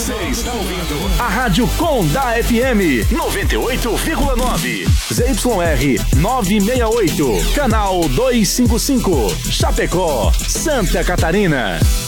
Você está ouvindo a Rádio Condá FM 98,9. ZYR 968, canal 255, Chapecó, Santa Catarina.